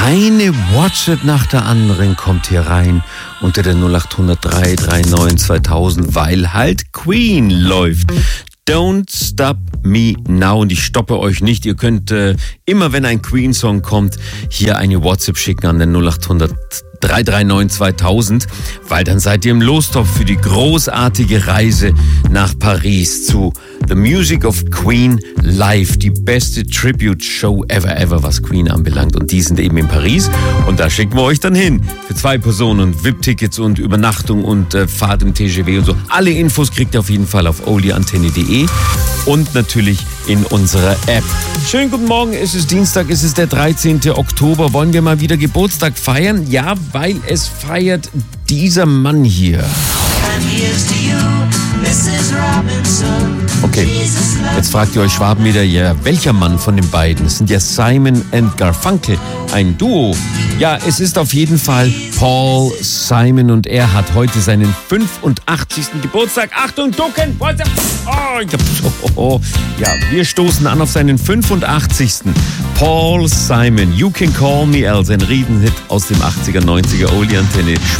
Eine WhatsApp nach der anderen kommt hier rein unter der 0800 339 2000, weil halt Queen läuft. Don't Stop Me Now. Und ich stoppe euch nicht. Ihr könnt immer, wenn ein Queen-Song kommt, hier eine WhatsApp schicken an den 0800 339 2000, weil dann seid ihr im Lostopf für die großartige Reise nach Paris zu The Music of Queen Live, die beste Tribute-Show ever, was Queen anbelangt. Und die sind eben in Paris und da schicken wir euch dann hin für 2 Personen und VIP-Tickets und Übernachtung und Fahrt im TGV und so. Alle Infos kriegt ihr auf jeden Fall auf oldieantenne.de und natürlich in unserer App. Schönen guten Morgen, es ist Dienstag, es ist der 13. Oktober. Wollen wir mal wieder Geburtstag feiern? Ja, weil es feiert dieser Mann hier. Okay, jetzt fragt ihr euch Schwaben wieder, ja, welcher Mann von den beiden? Es sind ja Simon and Garfunkel, ein Duo. Ja, es ist auf jeden Fall Paul Simon und er hat heute seinen 85. Geburtstag. Achtung, ducken! Ja, wir stoßen an auf seinen 85. Paul Simon, You Can Call Me Al, sein Riesenhit aus dem 80er, 90er Oldie-Antenne.